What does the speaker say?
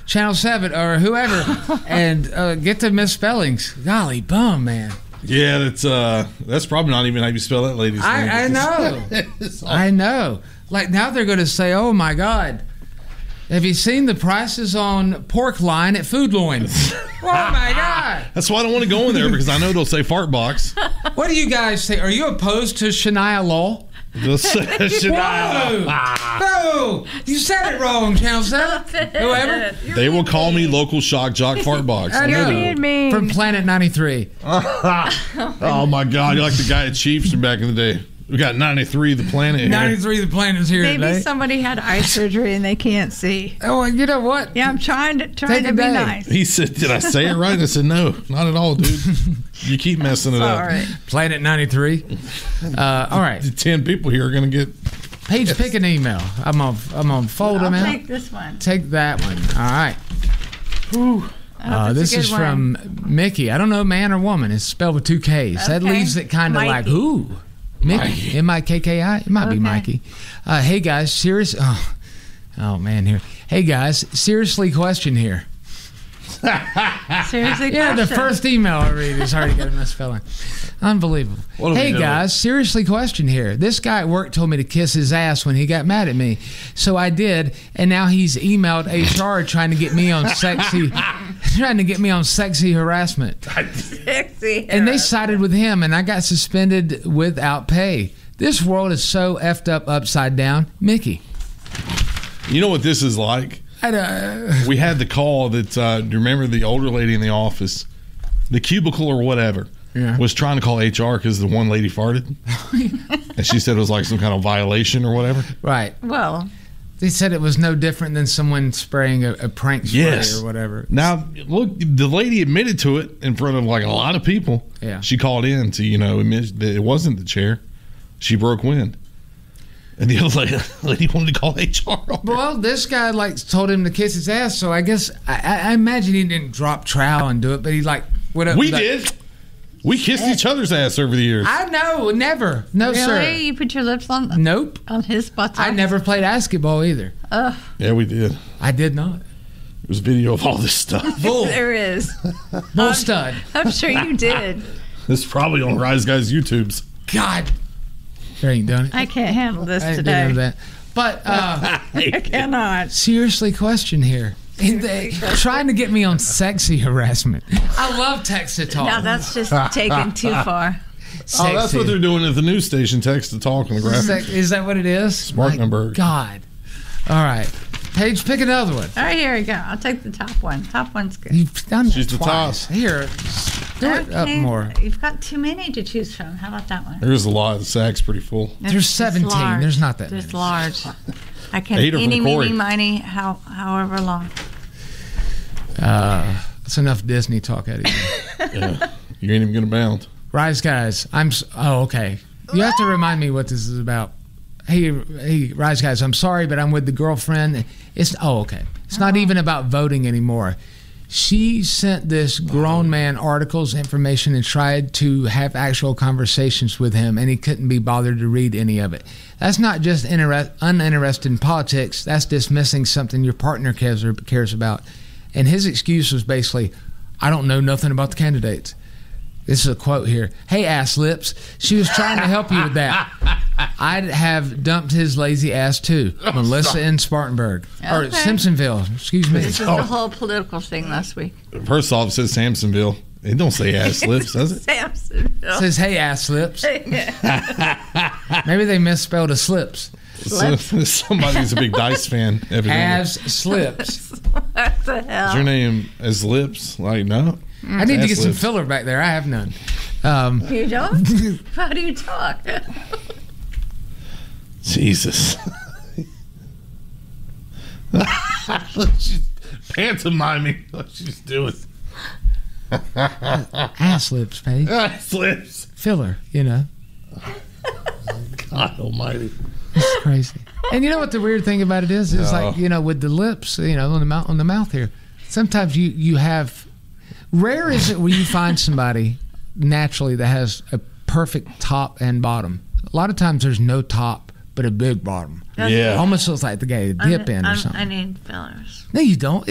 Channel 7 or whoever and get the misspellings. Golly bum, man. Yeah, that's probably not even how you spell that lady's name. I know. I know. Like now they're going to say, "Oh my God, have you seen the prices on pork line at Food Loin?" Oh my God. That's why I don't want to go in there because I know they'll say fart box. What do you guys say? Are you opposed to Shania Law? Shania. No, you said it wrong, Channel 7. Whoever. They will call me local shock jock fart box. I know. Being mean. From Planet 93. Oh my God, you're like the guy at Chiefs from back in the day. We got 93, the planet here. 93, the planet's here Maybe today. somebody had eye surgery and they can't see. Oh, you know what? Yeah, I'm trying to Take be a day. nice. He said, did I say it right? I said, no, not at all, dude. You keep messing it up. Sorry. Planet 93. All right. The 10 people here are going to get... Paige, pick an email. I'm gonna fold them I'll out. take this one. Take that one. All right. Oh, that's This a good is one. from Mickey. I don't know, man or woman. It's spelled with 2 Ks. That Okay. leaves it kind of like, Mikey. ooh. Mickey. M-I-K-K-I? It might be Okay. Mikey. Hey, guys. Oh, man, here. Hey, guys. Seriously, question here. Seriously, Yeah, the question. first email I read has already got a misspelling. Unbelievable. What are we Hey, doing? guys, seriously, question here. This guy at work told me to kiss his ass when he got mad at me. So I did, and now he's emailed HR trying to get me on sexy harassment. Sexy. And they sided with him, and I got suspended without pay. This world is so effed up upside down. Mickey. You know what this is like? We had the call that, do you remember the older lady in the office, the cubicle or whatever, was trying to call HR because the one lady farted? And she said it was like some kind of violation or whatever? Right. Well, They said it was no different than someone spraying a prank spray Yes. or whatever. Now, look, the lady admitted to it in front of like a lot of people. Yeah. She called in to, admit that it wasn't the chair. She broke wind. And the other lady wanted to call HR on her. Well, this guy told him to kiss his ass, so I guess I imagine he didn't drop trowel and do it, but he went up. We did. We kissed each other's ass over the years. I know, never. No, really? sir. You put your lips on Nope. his butt? I never played basketball either. Yeah, we did. I did not. There's video of all this stuff. Bull. There is. Bull stud. I'm sure you did. This is probably on Rise Guys YouTube's. God. There ain't done it. I can't handle this I didn't today. know that. But I cannot. seriously, question here. Trying to get me on sexy harassment. I love text to talk. Now that's just taken too far. Oh, that's what they're doing at the news station, text to talk on the graphic. Is that what it is? Spartanburg. God. All right. Paige, pick another one. All right, here we go. I'll take the top one. Top one's good. You've done She's that the twice. top. Here, do it up Okay, more. You've got too many to choose from. How about that one? There's a lot. The sack's pretty full. There's 17. large. There's not that There's many. large. I can 8 are from eeny, Corey. meeny, miny, however long. That's enough Disney talk out of you. Yeah. You ain't even going to bound. Rise Guys, okay. You have to remind me what this is about. Hey, Rise Guys, I'm sorry, but I'm with the girlfriend. It's not even about voting anymore. She sent this grown man articles, information, and tried to have actual conversations with him, and he couldn't be bothered to read any of it. That's not just uninterested in politics. That's dismissing something your partner cares about. And his excuse was basically, I don't know nothing about the candidates. This is a quote here. Hey, ass lips. She was trying to help you with that. I'd have dumped his lazy ass too. Melissa in Spartanburg. Or Okay. Simpsonville. Excuse me. This is the whole political thing last week. First off, it says Samsonville. It don't say ass lips, does it? Samsonville. Says, hey, ass lips. Maybe they misspelled a slips. Somebody's a big Dice fan, evidently. As slips. What the Is hell? your name as lips? Like, no. I need to Ass get some lips. filler back there. I have none. You don't? How do you talk? Jesus. She's pantomiming what she's doing. Ass lips, Paige. Ass lips. Filler, you know. God almighty. It's crazy. And you know what the weird thing about it is? It's like, with the lips, on the mouth here. Sometimes you have... Rare is it when you find somebody naturally that has a perfect top and bottom. A lot of times there's no top but a big bottom. Yeah. Almost looks like the guy dip in or something. I need fillers. No, you don't.